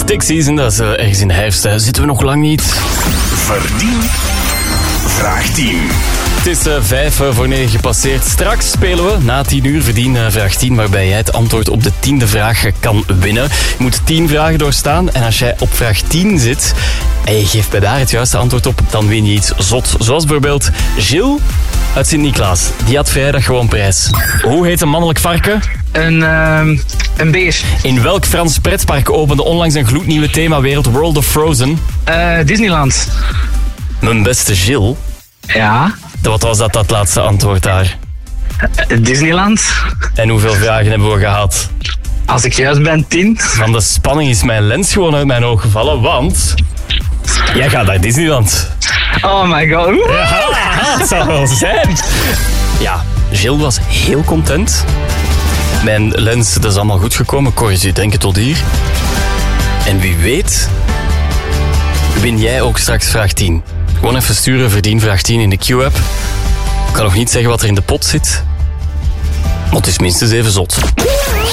Dixies en dat is ergens in de herfst. Zitten we nog lang niet. Verdien vraag 10. Het is 5:45 gepasseerd. Straks spelen we na 10 uur Verdien vraag 10, waarbij jij het antwoord op de 10e vraag kan winnen. Je moet 10 vragen doorstaan en als jij op vraag 10 zit en je geeft bij daar het juiste antwoord op, dan win je iets zot. Zoals bijvoorbeeld Gilles uit Sint-Niklaas. Die had vrijdag gewoon prijs. Hoe heet een mannelijk varken? Een beer. In welk Frans pretpark opende onlangs een gloednieuwe themawereld World of Frozen? Disneyland. Mijn beste Gilles. Ja. Wat was dat laatste antwoord daar? Disneyland. En hoeveel vragen hebben we gehad? Als ik juist ben, 10. Van de spanning is mijn lens gewoon uit mijn oog gevallen, want jij gaat naar Disneyland. Oh my god. Ja, het zal wel zijn. Ja, Gilles was heel content. Mijn lens, dat is allemaal goed gekomen. Corrie, denken tot hier. En wie weet, win jij ook straks vraag 10. Gewoon even sturen, verdien vraag 10 in de Q-app. Ik kan nog niet zeggen wat er in de pot zit. Maar het is minstens even zot.